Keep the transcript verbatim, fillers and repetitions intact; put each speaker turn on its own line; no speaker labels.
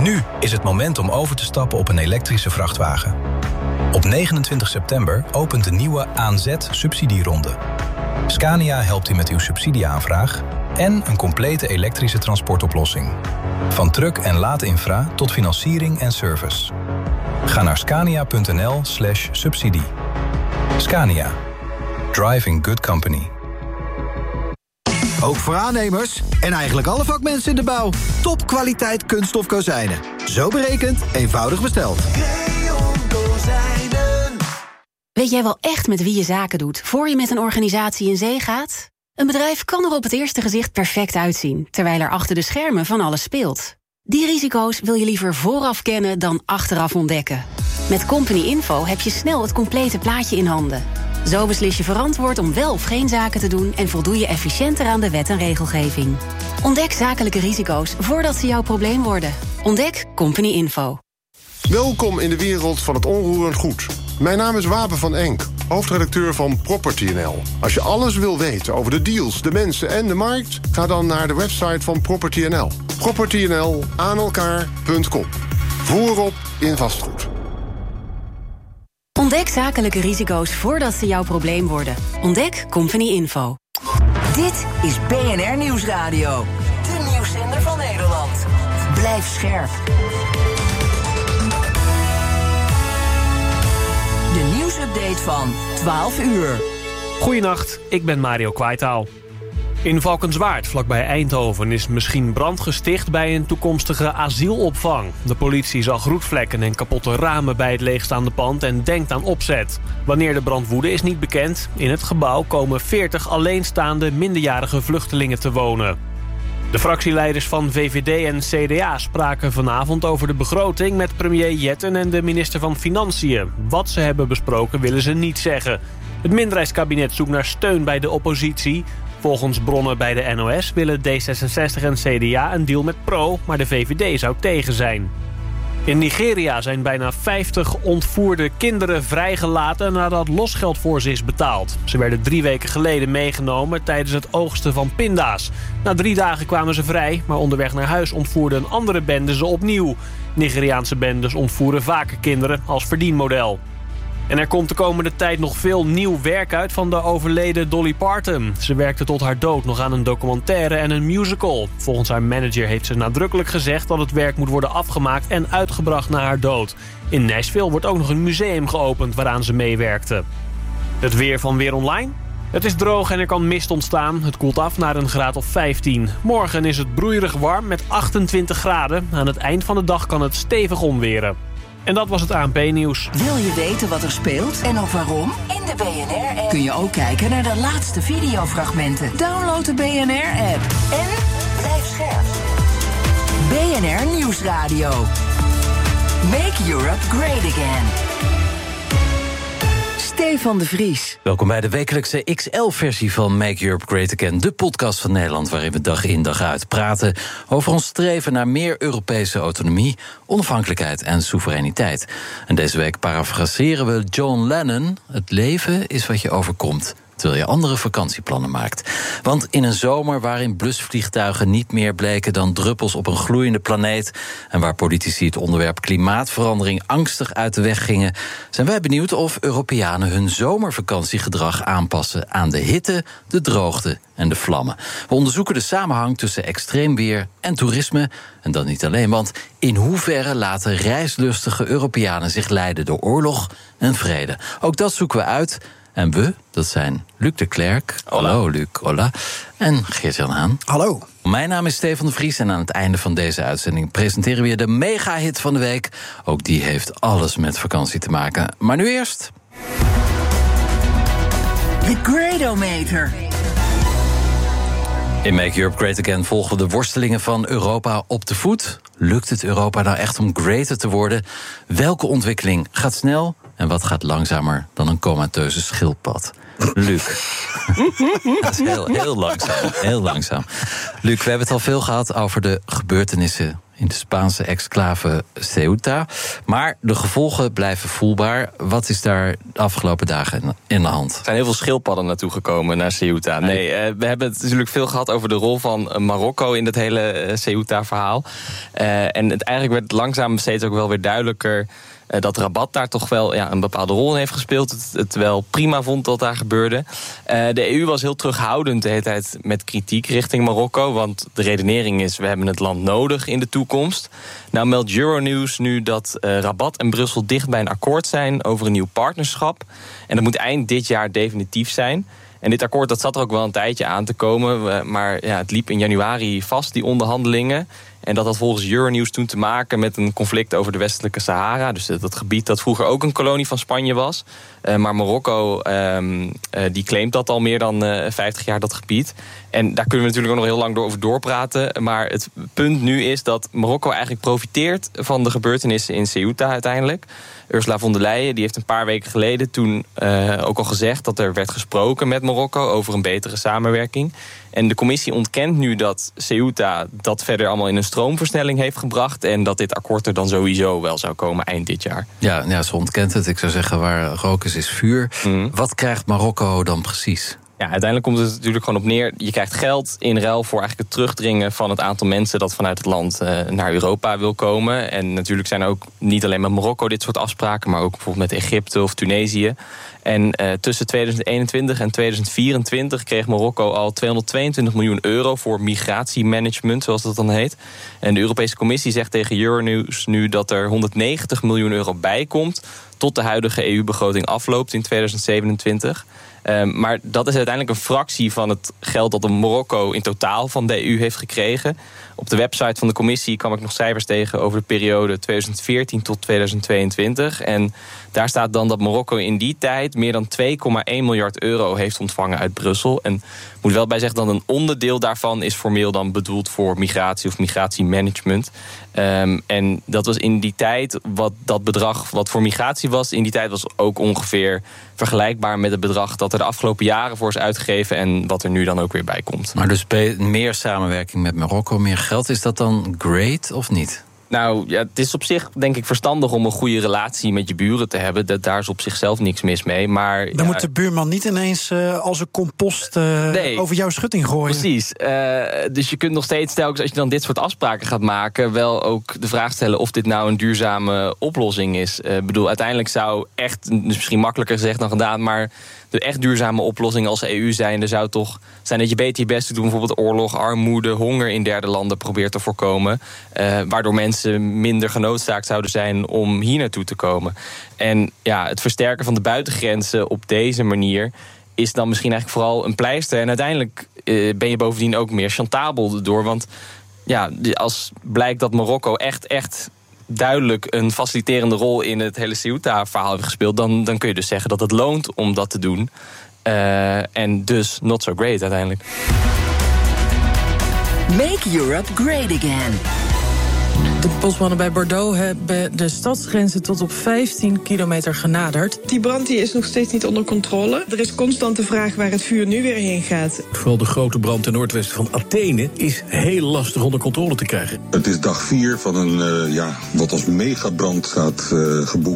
Nu is het moment om over te stappen op een elektrische vrachtwagen. Op negenentwintig september opent de nieuwe A N Z-subsidieronde. Scania helpt u met uw subsidieaanvraag en een complete elektrische transportoplossing. Van truck- en laadinfra tot financiering en service. Ga naar scania.nl slash subsidie. Scania. Driving good company.
Ook voor aannemers en eigenlijk alle vakmensen in de bouw. Topkwaliteit kunststof kozijnen. Zo berekend, eenvoudig besteld.
Creon Kozijnen.
Weet jij wel echt met wie je zaken doet voor je met een organisatie in zee gaat? Een bedrijf kan er op het eerste gezicht perfect uitzien, terwijl er achter de schermen van alles speelt. Die risico's wil je liever vooraf kennen dan achteraf ontdekken. Met Company Info heb je snel het complete plaatje in handen. Zo beslis je verantwoord om wel of geen zaken te doen en voldoe je efficiënter aan de wet en regelgeving. Ontdek zakelijke risico's voordat ze jouw probleem worden. Ontdek Company Info.
Welkom in de wereld van het onroerend goed. Mijn naam is Wapen van Enk, hoofdredacteur van Property N L. Als je alles wil weten over de deals, de mensen en de markt, ga dan naar de website van Property N L. property n l aan elkaar punt com. Voorop in vastgoed.
Ontdek zakelijke risico's voordat ze jouw probleem worden. Ontdek Company Info.
Dit is B N R Nieuwsradio. De nieuwszender van Nederland. Blijf scherp. De nieuwsupdate van twaalf uur.
Goedenacht, ik ben Mario Kwaitaal. In Valkenswaard, vlakbij Eindhoven, is misschien brand gesticht bij een toekomstige asielopvang. De politie zag roetvlekken en kapotte ramen bij het leegstaande pand en denkt aan opzet. Wanneer de brand woedde is niet bekend. In het gebouw komen veertig alleenstaande minderjarige vluchtelingen te wonen. De fractieleiders van V V D en C D A spraken vanavond over de begroting met premier Jetten en de minister van Financiën. Wat ze hebben besproken willen ze niet zeggen. Het minderheidskabinet zoekt naar steun bij de oppositie. Volgens bronnen bij de N O S willen D zesenzestig en C D A een deal met Pro, maar de V V D zou tegen zijn. In Nigeria zijn bijna vijftig ontvoerde kinderen vrijgelaten nadat losgeld voor ze is betaald. Ze werden drie weken geleden meegenomen tijdens het oogsten van pinda's. Na drie dagen kwamen ze vrij, maar onderweg naar huis ontvoerde een andere bende ze opnieuw. Nigeriaanse bendes ontvoeren vaker kinderen als verdienmodel. En er komt de komende tijd nog veel nieuw werk uit van de overleden Dolly Parton. Ze werkte tot haar dood nog aan een documentaire en een musical. Volgens haar manager heeft ze nadrukkelijk gezegd dat het werk moet worden afgemaakt en uitgebracht na haar dood. In Nashville wordt ook nog een museum geopend waaraan ze meewerkte. Het weer van Weer Online. Het is droog en er kan mist ontstaan. Het koelt af naar een graad of vijftien. Morgen is het broeierig warm met achtentwintig graden. Aan het eind van de dag kan het stevig onweren. En dat was het A N P-nieuws.
Wil je weten wat er speelt en ook waarom? In de B N R-app kun je ook kijken naar de laatste videofragmenten. Download de B N R-app en blijf scherp. B N R Nieuwsradio. Make Europe great again. Stefan de Vries.
Welkom bij de wekelijkse X L-versie van Make Europe Great Again, de podcast van Nederland waarin we dag in dag uit praten over ons streven naar meer Europese autonomie, onafhankelijkheid en soevereiniteit. En deze week parafraseren we John Lennon: het leven is wat je overkomt, terwijl je andere vakantieplannen maakt. Want in een zomer waarin blusvliegtuigen niet meer bleken dan druppels op een gloeiende planeet en waar politici het onderwerp klimaatverandering angstig uit de weg gingen, zijn wij benieuwd of Europeanen hun zomervakantiegedrag aanpassen aan de hitte, de droogte en de vlammen. We onderzoeken de samenhang tussen extreem weer en toerisme. En dat niet alleen, want in hoeverre laten reislustige Europeanen zich leiden door oorlog en vrede? Ook dat zoeken we uit. En we, dat zijn Luc de Klerk.
Hola.
Hallo Luc, hola. En Geert-Jan Haan.
Hallo.
Mijn naam is Stefan de Vries en aan het einde van deze uitzending presenteren we je de mega-hit van de week. Ook die heeft alles met vakantie te maken. Maar nu eerst...
De Gradometer.
In Make Europe Great Again volgen we de worstelingen van Europa op de voet. Lukt het Europa nou echt om greater te worden? Welke ontwikkeling gaat snel en wat gaat langzamer dan een comateuze schildpad? Luc. Dat is heel, heel langzaam. Heel langzaam. Luc, we hebben het al veel gehad over de gebeurtenissen in de Spaanse exclave Ceuta. Maar de gevolgen blijven voelbaar. Wat is daar de afgelopen dagen in de hand?
Er zijn heel veel schildpadden naartoe gekomen naar Ceuta. Nee, uh, we hebben het natuurlijk veel gehad over de rol van Marokko in dat hele uh, Ceuta-verhaal. Uh, en het, eigenlijk werd het langzaam steeds ook wel weer duidelijker Uh, dat Rabat daar toch wel ja, een bepaalde rol in heeft gespeeld. Het, het wel prima vond wat daar gebeurde. Uh, de E U was heel terughoudend de hele tijd met kritiek richting Marokko. Want de redenering is, we hebben het land nodig in de toekomst. Nou meldt Euronews nu dat uh, Rabat en Brussel dicht bij een akkoord zijn over een nieuw partnerschap. En dat moet eind dit jaar definitief zijn. En dit akkoord dat zat er ook wel een tijdje aan te komen. Maar ja, het liep in januari vast, die onderhandelingen. En dat had volgens Euronews toen te maken met een conflict over de westelijke Sahara. Dus dat gebied dat vroeger ook een kolonie van Spanje was. Uh, maar Marokko um, uh, die claimt dat al meer dan uh, vijftig jaar, dat gebied. En daar kunnen we natuurlijk ook nog heel lang door over doorpraten. Maar het punt nu is dat Marokko eigenlijk profiteert van de gebeurtenissen in Ceuta uiteindelijk. Ursula von der Leyen die heeft een paar weken geleden toen uh, ook al gezegd dat er werd gesproken met Marokko over een betere samenwerking. En de commissie ontkent nu dat Ceuta dat verder allemaal in een stroomversnelling heeft gebracht. En dat dit akkoord er dan sowieso wel zou komen eind dit jaar.
Ja, ja, ze ontkent het. Ik zou zeggen, waar rook is, is vuur. Mm. Wat krijgt Marokko dan precies?
Ja, uiteindelijk komt het natuurlijk gewoon op neer. Je krijgt geld in ruil voor eigenlijk het terugdringen van het aantal mensen dat vanuit het land uh, naar Europa wil komen. En natuurlijk zijn er ook niet alleen met Marokko dit soort afspraken, maar ook bijvoorbeeld met Egypte of Tunesië. En uh, tussen tweeduizend eenentwintig en tweeduizend vierentwintig kreeg Marokko al tweehonderdtweeëntwintig miljoen euro voor migratiemanagement, zoals dat dan heet. En de Europese Commissie zegt tegen Euronews nu dat er honderdnegentig miljoen euro bij komt tot de huidige E U-begroting afloopt in tweeduizend zevenentwintig. Um, maar dat is uiteindelijk een fractie van het geld dat Marokko in totaal van de E U heeft gekregen. Op de website van de commissie kwam ik nog cijfers tegen over de periode tweeduizend veertien tot tweeduizend tweeëntwintig. En daar staat dan dat Marokko in die tijd meer dan twee komma één miljard euro heeft ontvangen uit Brussel. En ik moet wel bij zeggen dat een onderdeel daarvan is formeel dan bedoeld voor migratie of migratiemanagement. Um, en dat was in die tijd, wat dat bedrag wat voor migratie was, in die tijd was ook ongeveer vergelijkbaar met het bedrag dat er de afgelopen jaren voor is uitgegeven en wat er nu dan ook weer bij komt.
Maar dus meer samenwerking met Marokko, meer geld, is dat dan great of niet?
Nou, ja, het is op zich denk ik verstandig om een goede relatie met je buren te hebben. Dat, daar is op zichzelf niks mis mee. Maar
dan
ja,
moet de buurman niet ineens uh, als een compost uh, nee, over jouw schutting gooien.
Precies. Uh, dus je kunt nog steeds telkens, als je dan dit soort afspraken gaat maken, wel ook de vraag stellen of dit nou een duurzame oplossing is. Ik uh, bedoel, uiteindelijk zou echt, dus misschien makkelijker gezegd dan gedaan, maar de echt duurzame oplossing als E U zijnde zou toch zijn dat je beter je best te doen, bijvoorbeeld oorlog, armoede, honger in derde landen probeert te voorkomen. Uh, waardoor mensen minder genoodzaakt zouden zijn om hier naartoe te komen. En ja, het versterken van de buitengrenzen op deze manier is dan misschien eigenlijk vooral een pleister. En uiteindelijk uh, ben je bovendien ook meer chantabel door. Want ja, als blijkt dat Marokko echt, echt duidelijk een faciliterende rol in het hele Ceuta-verhaal heeft gespeeld, dan, dan kun je dus zeggen dat het loont om dat te doen. Uh, en dus not so great uiteindelijk.
Make Europe great again.
De bosmannen bij Bordeaux hebben de stadsgrenzen tot op vijftien kilometer genaderd.
Die brand die is nog steeds niet onder controle. Er is constant de vraag waar het vuur nu weer heen gaat.
Vooral de grote brand ten noordwesten van Athene is heel lastig onder controle te krijgen.
Het is dag vier van een uh, ja, wat als megabrand staat uh, geboekt